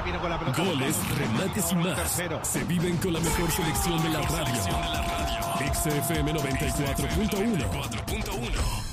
viene con la pelota. Goles, remates y más. Se viven con la mejor selección de la radio. XFM 94.1.